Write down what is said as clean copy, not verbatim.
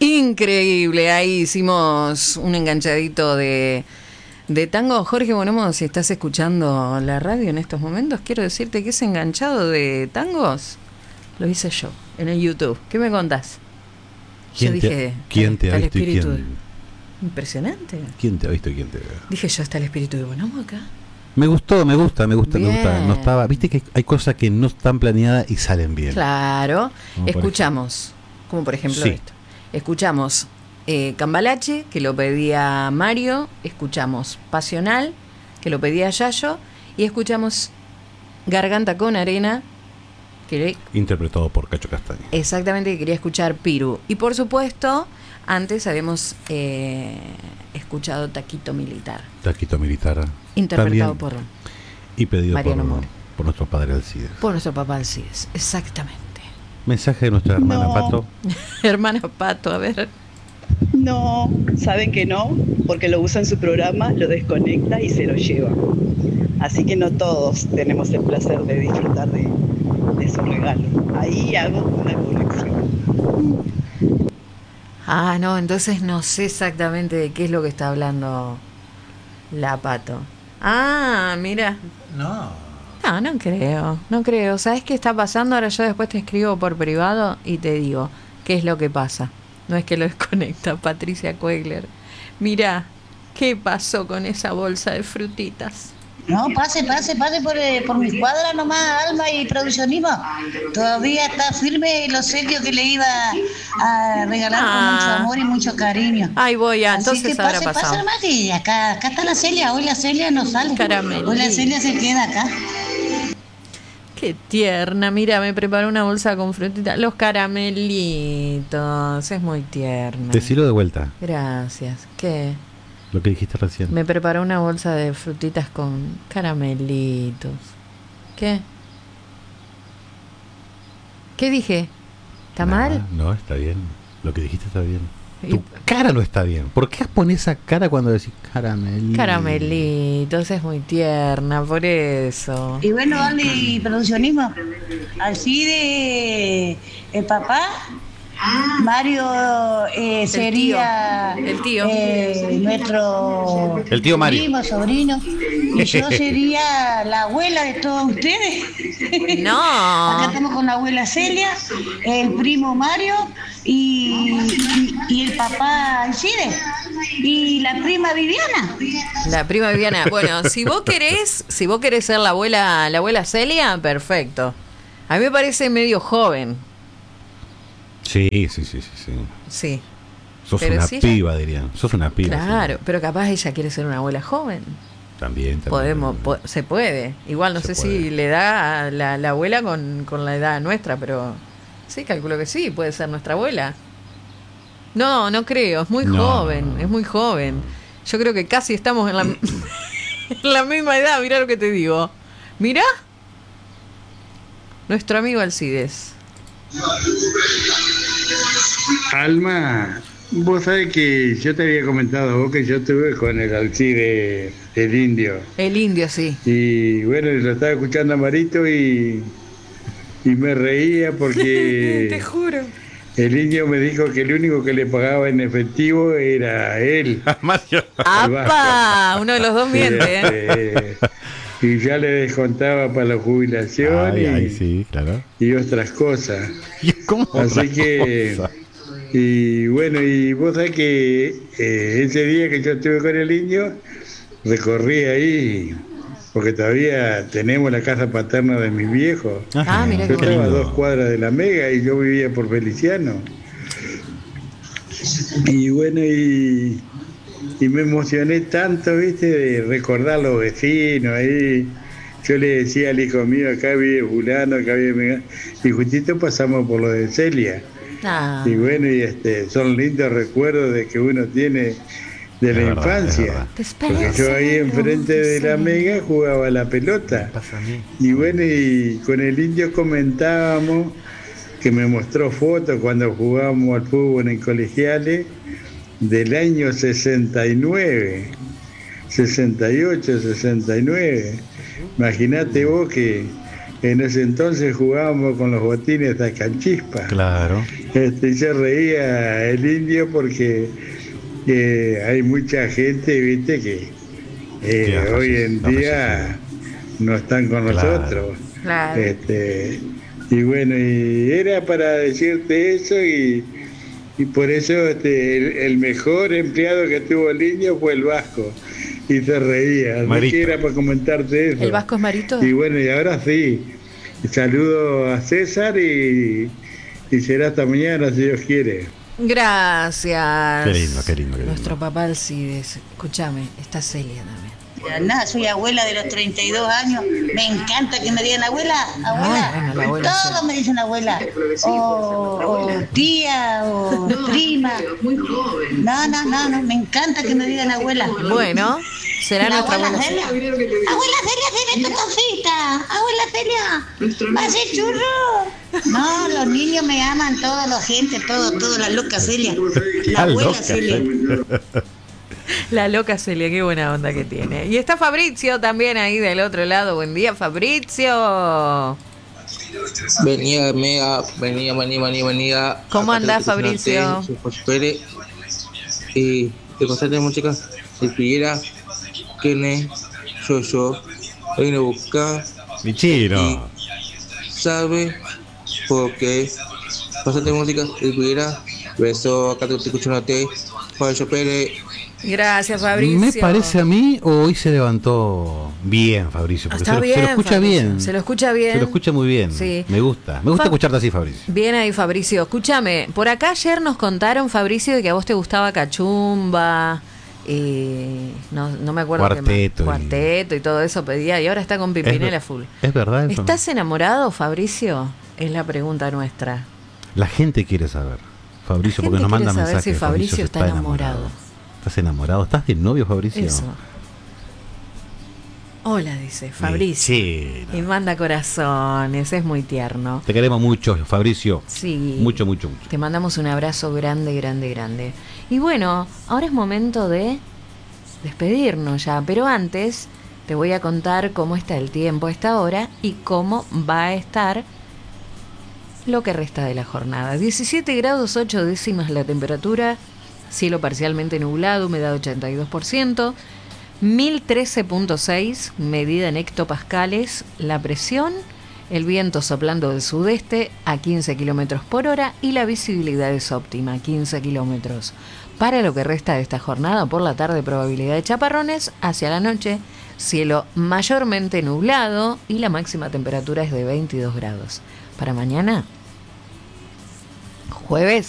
Increíble, ahí hicimos un enganchadito de tango. Jorge Bonomo, si estás escuchando la radio en estos momentos, quiero decirte que ese enganchado de tangos lo hice yo en el YouTube. ¿Qué me contás? Yo dije, ¿quién te ha visto y quién? Impresionante. ¿Quién te ha visto y quién te ve? Dije yo, está el espíritu de Bonomo acá. Me gusta. No estaba, viste que hay cosas que no están planeadas y salen bien. Claro. Escuchamos, como por ejemplo esto. Escuchamos Cambalache, que lo pedía Mario. Escuchamos Pasional, que lo pedía Yayo. Y escuchamos Garganta con Arena, que interpretado por Cacho Castaño. Exactamente, que quería escuchar Piru. Y por supuesto, antes habíamos escuchado Taquito Militar. también, Interpretado por y pedido Mariano Mora. por nuestro padre Alcides. Por nuestro papá Alcides, exactamente. Mensaje de nuestra hermana Pato. Hermana Pato, a ver. No, saben que no, porque lo usa en su programa, lo desconecta y se lo lleva. Así que no todos tenemos el placer de disfrutar de su regalo. Ahí hago una conexión. Ah, no, entonces no sé exactamente de qué es lo que está hablando la Pato. Ah, mira. No creo. ¿Sabes qué está pasando? Ahora yo después te escribo por privado y te digo qué es lo que pasa. No es que lo desconecta, Patricia Coegler. Mira, ¿qué pasó con esa bolsa de frutitas? No, pase por mi cuadra nomás, Alma y Produccionismo. Todavía está firme el obsequio que le iba a regalar con mucho amor y mucho cariño. Ahí voy, entonces así que habrá pasado. pase nomás y acá está la Celia. Hoy la Celia no sale. Caramelito. Hoy la Celia se queda acá. Qué tierna, mira, me preparó una bolsa con frutitas. Los caramelitos, es muy tierna. Decilo de vuelta. Gracias. ¿Qué? Lo que dijiste recién. Me preparó una bolsa de frutitas con caramelitos. ¿Qué? ¿Qué dije? ¿Está mal? No, está bien. Lo que dijiste está bien. Tu cara no está bien. ¿Por qué pones esa cara cuando decís caramelitos? Caramelitos, es muy tierna, por eso. Y bueno, Alma y Produccionismo. Alcide, el papá. Mario sería el tío. Nuestro el tío Mario, primo, sobrino, y yo sería la abuela de todos ustedes. No. Acá estamos con la abuela Celia, el primo Mario y el papá Alcides y la prima Viviana. La prima Viviana. Bueno, si vos querés ser la abuela Celia, perfecto. A mí me parece medio joven. Sí. Sí. Sos una piba, dirían. Sos una piba. Claro, pero capaz ella quiere ser una abuela joven. También. Se puede. Igual no sé si le da a la abuela con la edad nuestra, pero sí, calculo que sí, puede ser nuestra abuela. No creo, es muy joven, es muy joven. Yo creo que casi estamos en en la misma edad, mirá lo que te digo. Mirá. Nuestro amigo Alcides. Alma, vos sabés que yo te había comentado a vos que yo estuve con el Alcide, el indio. El indio, sí. Y bueno, lo estaba escuchando a Marito y me reía porque... Te juro. El indio me dijo que el único que le pagaba en efectivo era él. ¡Apa! Uno de los dos miente, Y ya le descontaba para la jubilación sí, claro. Y otras cosas. ¿Cómo Así que... Cosa? Y bueno, y vos sabés que ese día que yo estuve con el indio, recorrí ahí, porque todavía tenemos la casa paterna de mis viejos. Mira yo estaba a 2 cuadras de la Mega y yo vivía por Feliciano. Y bueno, y me emocioné tanto, viste, de recordar los vecinos ahí. Yo le decía al hijo mío, acá vive fulano, acá vive Megano, y justito pasamos por lo de Celia. Y bueno, y son lindos recuerdos de que uno tiene de la infancia. Porque yo ahí enfrente de la Mega jugaba la pelota. Y bueno, y con el indio comentábamos que me mostró fotos cuando jugábamos al fútbol en colegiales del año 69, 68, 69. Imagínate vos que en ese entonces jugábamos con los botines de canchispa. Claro. Y se reía el indio porque hay mucha gente, viste, que hoy en día no están con nosotros. Claro. Y bueno, y era para decirte eso y por eso el mejor empleado que tuvo el indio fue el Vasco. Y se reía. No era para comentarte eso. ¿El Vasco es Marito? Y bueno, y ahora sí. Saludo a César y será hasta mañana si Dios quiere. Gracias. Qué lindo, qué lindo. Nuestro papá Alcides. Escúchame, está Celia también. Nada, soy abuela de los 32 años. Me encanta que me digan abuela, abuela. Bueno, la abuela todos me dicen abuela. O tía, o prima. No, me encanta que me digan abuela. Bueno, será nuestra abuela Celia. Abuela Celia, dime tu cosita. Abuela Celia, ¿vas a hacer churro? No, los niños me aman, toda la gente, toda la loca Celia. La abuela Celia. La loca Celia, qué buena onda que tiene. Y está Fabrizio también ahí del otro lado. Buen día, Fabrizio. Venía. ¿Cómo andás, Fabrizio? Soy José Pérez. Y te contaste, muchacha, si pidiera que yo vine a buscar. Mi chino. ¿Sabe por qué? Pasate música, si pidiera. Beso, acá te estoy escuchándote. José Pérez. Gracias, Fabricio. Me parece a mí, o hoy se levantó bien, Fabricio. Porque Está bien, se lo escucha Fabricio. bien. Se lo escucha bien. Se lo escucha muy bien. Sí. Me gusta escucharte así, Fabricio. Bien ahí, Fabricio. Escúchame, por acá ayer nos contaron, Fabricio, de que a vos te gustaba Cachumba. No me acuerdo Cuarteto y todo eso pedía. Y ahora está con Pimpinela full. Es verdad eso. ¿Estás enamorado, Fabricio? Es la pregunta nuestra. La gente quiere saber, Fabricio, porque nos manda mensajes. Si Fabricio está enamorado. ¿Estás enamorado? ¿Estás de novio, Fabricio? Eso. Hola, dice Fabricio. Sí. Y manda corazones, es muy tierno. Te queremos mucho, Fabricio. Sí. Mucho. Te mandamos un abrazo grande. Y bueno, ahora es momento de despedirnos ya. Pero antes te voy a contar cómo está el tiempo a esta hora y cómo va a estar lo que resta de la jornada. 17 grados 8 décimas la temperatura. Cielo parcialmente nublado, humedad 82%, 1013.6, medida en hectopascales, la presión, el viento soplando del sudeste a 15 kilómetros por hora y la visibilidad es óptima, 15 kilómetros. Para lo que resta de esta jornada, por la tarde probabilidad de chaparrones, hacia la noche cielo mayormente nublado y la máxima temperatura es de 22 grados. Para mañana, jueves,